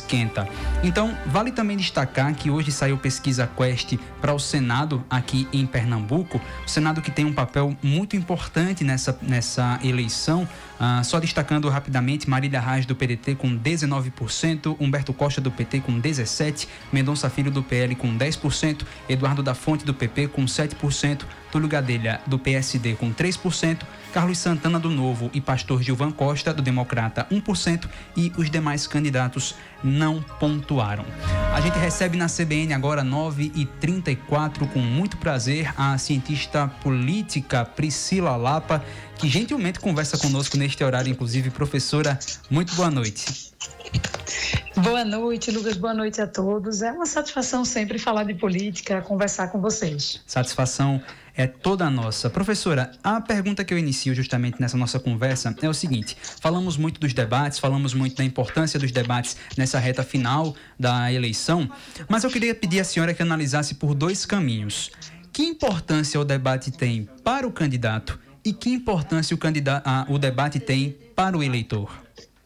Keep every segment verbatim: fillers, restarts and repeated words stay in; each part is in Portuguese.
esquenta. Então, vale também destacar que hoje saiu pesquisa Quest para o Senado aqui em Pernambuco, o Senado que tem um papel muito importante nessa, nessa eleição. Ah, só destacando rapidamente, Marília Reis do P D T com dezenove por cento, Humberto Costa do P T com dezessete por cento, Mendonça Filho do P L com dez por cento, Eduardo da Fonte do P P com sete por cento, Túlio Gadelha do P S D com três por cento, Carlos Santana do Novo e Pastor Gilvan Costa do Democrata um por cento e os demais candidatos não pontuaram. A gente recebe na C B N agora nove e trinta e quatro, com muito prazer, a cientista política Priscila Lapa, que gentilmente conversa conosco neste horário, inclusive. Professora, muito boa noite. Boa noite, Lucas, boa noite a todos. É uma satisfação sempre falar de política, conversar com vocês. Satisfação é toda nossa. Professora, a pergunta que eu inicio justamente nessa nossa conversa é o seguinte: falamos muito dos debates, falamos muito da importância dos debates nessa reta final da eleição, mas eu queria pedir à senhora que analisasse por dois caminhos. Que importância o debate tem para o candidato e que importância o, candidato, ah, o debate tem para o eleitor?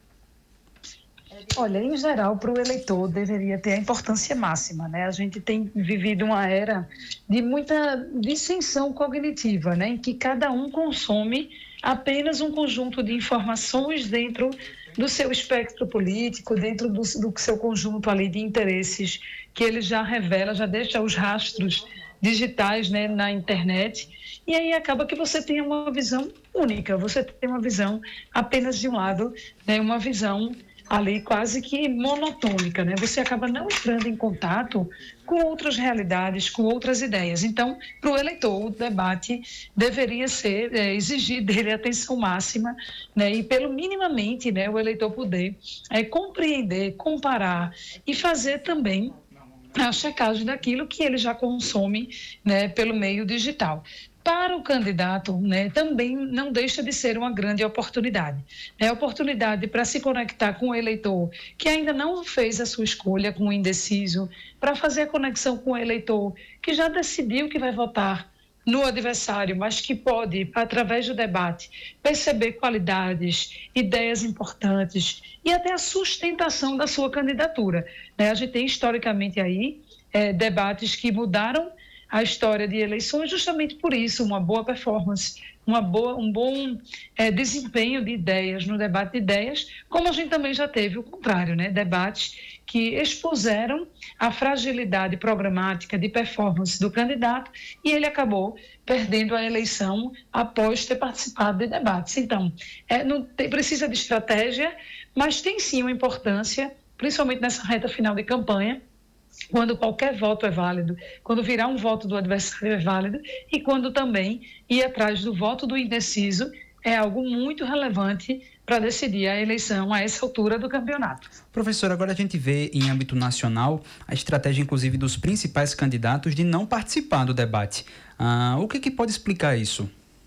Olha, em geral, para o eleitor deveria ter a importância máxima, né? A gente tem vivido uma era de muita dissensão cognitiva, né? Em que cada um consome apenas um conjunto de informações dentro do seu espectro político, dentro do, do seu conjunto ali de interesses que ele já revela, já deixa os rastros digitais, né, na internet. E aí acaba que você tem uma visão única, você tem uma visão apenas de um lado, né? Uma visão ali quase que monotônica, né? Você acaba não entrando em contato com outras realidades, com outras ideias. Então, para o eleitor, o debate deveria ser, é, exigir dele atenção máxima, né? E pelo minimamente, né, o eleitor poder é, compreender, comparar e fazer também a checagem daquilo que ele já consome, né, pelo meio digital. Para o candidato, né, também não deixa de ser uma grande oportunidade. É a oportunidade para se conectar com o eleitor que ainda não fez a sua escolha, com o indeciso, para fazer a conexão com o eleitor que já decidiu que vai votar no adversário, mas que pode, através do debate, perceber qualidades, ideias importantes e até a sustentação da sua candidatura. Né? A gente tem historicamente aí é, debates que mudaram a história de eleições justamente por isso, uma boa performance, uma boa, um bom é, desempenho de ideias no debate de ideias, como a gente também já teve o contrário, né? Debates que expuseram a fragilidade programática de performance do candidato e ele acabou perdendo a eleição após ter participado de debates. Então, é, não tem, precisa de estratégia, mas tem sim uma importância, principalmente nessa reta final de campanha, quando qualquer voto é válido, quando virar um voto do adversário é válido e quando também ir atrás do voto do indeciso é algo muito relevante para decidir a eleição a essa altura do campeonato. Professor, agora a gente vê em âmbito nacional a estratégia, inclusive, dos principais candidatos de não participar do debate. Ah, o que, que pode explicar isso?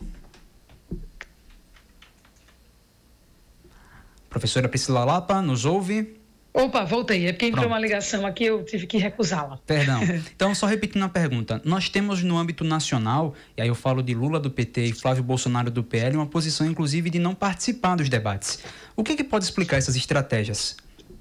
Professora Priscila Lapa, nos ouve? Opa, voltei. É porque entrou Pronto. uma ligação aqui, eu tive que recusá-la. Perdão. Então, só repetindo a pergunta. Nós temos no âmbito nacional, e aí eu falo de Lula do P T e Flávio Bolsonaro do P L, uma posição, inclusive, de não participar dos debates. O que, que pode explicar essas estratégias?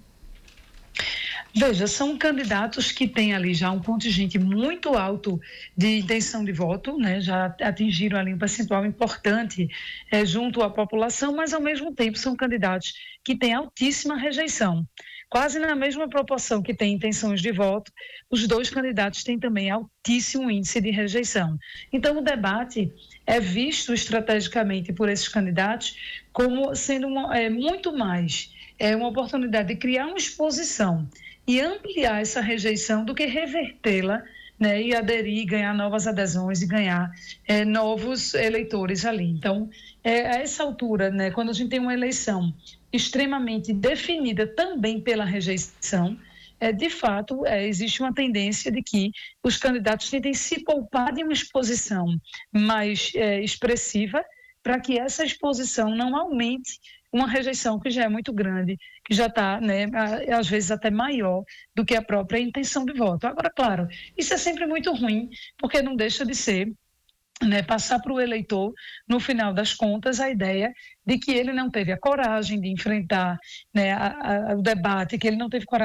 Veja, são candidatos que têm ali já um contingente muito alto de intenção de voto, né? Já atingiram ali um percentual importante é, junto à população, mas ao mesmo tempo são candidatos que têm altíssima rejeição. Quase na mesma proporção que tem intenções de voto, os dois candidatos têm também altíssimo índice de rejeição. Então, o debate é visto estrategicamente por esses candidatos como sendo uma, é, muito mais é, uma oportunidade de criar uma exposição e ampliar essa rejeição do que revertê-la, né, e aderir, ganhar novas adesões e ganhar é, novos eleitores ali. Então, é, a essa altura, né, quando a gente tem uma eleição extremamente definida também pela rejeição, é, de fato, é, existe uma tendência de que os candidatos tentem se poupar de uma exposição mais é, expressiva para que essa exposição não aumente uma rejeição que já é muito grande, que já está, né, às vezes até maior do que a própria intenção de voto. Agora, claro, isso é sempre muito ruim, porque não deixa de ser, né, passar para o eleitor, no final das contas, a ideia de que ele não teve a coragem de enfrentar, né, a, a, o debate, que ele não teve coragem